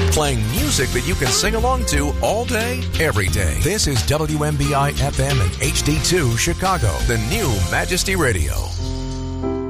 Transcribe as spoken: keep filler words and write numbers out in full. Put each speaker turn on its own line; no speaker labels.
Playing music that you can sing along to all day, every day. This is W M B I F M and H D two Chicago, the new Majesty Radio.